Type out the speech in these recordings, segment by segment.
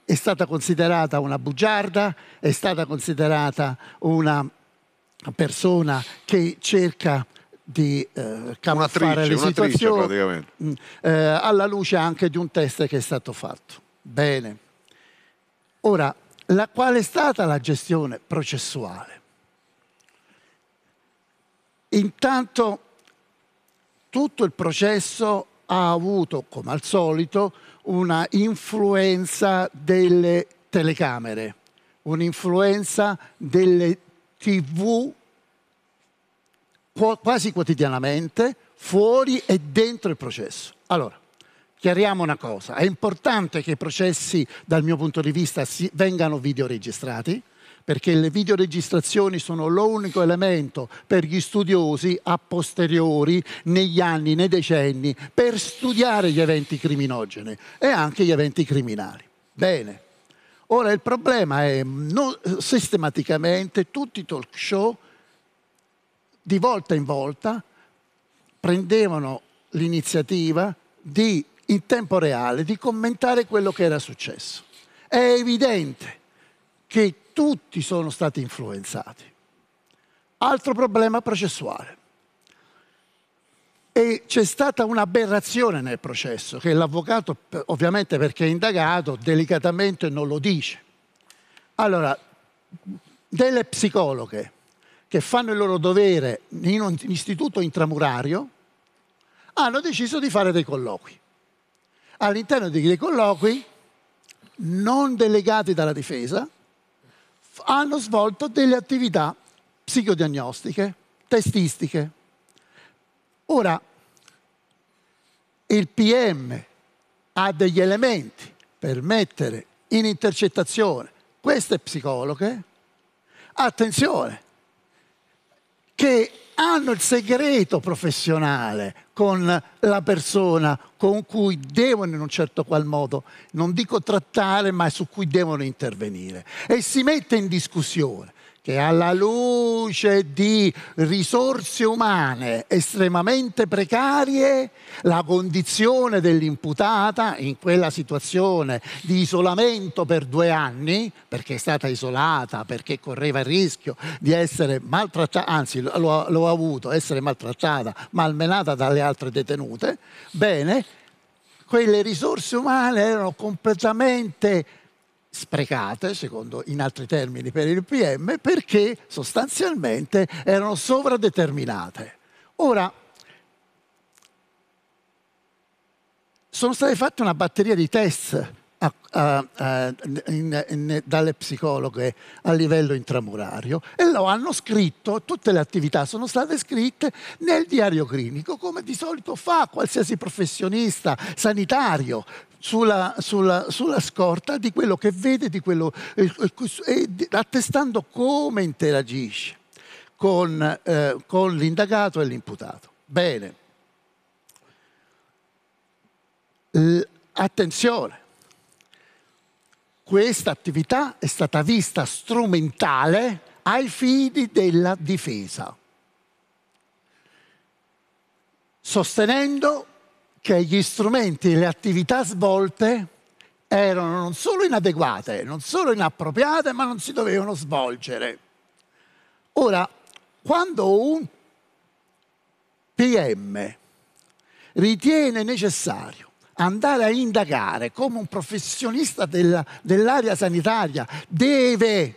è stata considerata una bugiarda, è stata considerata una persona che cerca di camuffare le situazioni, praticamente. alla luce anche di un test che è stato fatto. Bene. Ora, qual è stata la gestione processuale? Intanto tutto il processo ha avuto, come al solito, una influenza delle telecamere, un'influenza delle TV quasi quotidianamente, fuori e dentro il processo. Allora, chiariamo una cosa, è importante che i processi, dal mio punto di vista, vengano videoregistrati, perché le videoregistrazioni sono l'unico elemento per gli studiosi a posteriori, negli anni, nei decenni, per studiare gli eventi criminogeni e anche gli eventi criminali. Bene. Ora il problema è sistematicamente tutti i talk show di volta in volta prendevano l'iniziativa di, in tempo reale, di commentare quello che era successo. È evidente che tutti sono stati influenzati. Altro problema processuale. E c'è stata un'aberrazione nel processo, che l'avvocato, ovviamente perché è indagato, delicatamente non lo dice. Allora, delle psicologhe che fanno il loro dovere in un istituto intramurario hanno deciso di fare dei colloqui. All'interno dei colloqui, non delegati dalla difesa, hanno svolto delle attività psicodiagnostiche, testistiche. Ora, il PM ha degli elementi per mettere in intercettazione queste psicologhe, attenzione, che hanno il segreto professionale con la persona con cui devono in un certo qual modo, non dico trattare, ma su cui devono intervenire. E si mette in discussione che alla luce di risorse umane estremamente precarie, la condizione dell'imputata in quella situazione di isolamento per 2 anni, perché è stata isolata, perché correva il rischio di essere maltrattata, anzi lo ha avuto, essere maltrattata, malmenata dalle altre detenute, bene, quelle risorse umane erano completamente sprecate, secondo in altri termini per il PM, perché sostanzialmente erano sovradeterminate. Ora, sono state fatte una batteria di test dalle psicologhe a livello intramurario e lo hanno scritto, tutte le attività sono state scritte nel diario clinico, come di solito fa qualsiasi professionista sanitario, sulla scorta di quello che vede, di quello, attestando come interagisce con l'indagato e l'imputato. Bene. Attenzione, questa attività è stata vista strumentale ai fini della difesa, sostenendo che gli strumenti e le attività svolte erano non solo inadeguate, non solo inappropriate, ma non si dovevano svolgere. Ora, quando un PM ritiene necessario andare a indagare come un professionista dell'area sanitaria, deve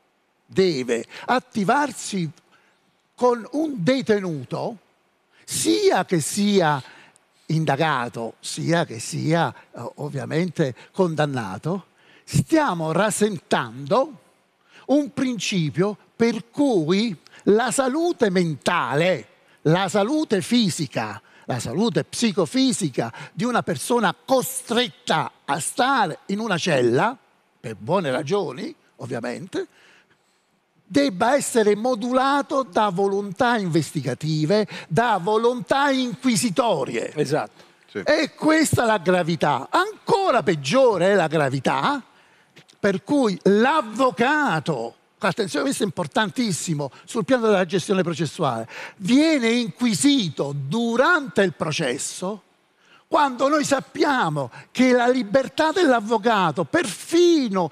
attivarsi con un detenuto, sia che sia indagato, sia che sia ovviamente condannato, stiamo rasentando un principio per cui la salute mentale, la salute fisica, la salute psicofisica di una persona costretta a stare in una cella, per buone ragioni ovviamente, debba essere modulato da volontà investigative, da volontà inquisitorie. Esatto. Sì. E questa è la gravità. Ancora peggiore è la gravità per cui l'avvocato, attenzione, questo è importantissimo sul piano della gestione processuale, viene inquisito durante il processo quando noi sappiamo che la libertà dell'avvocato, perfino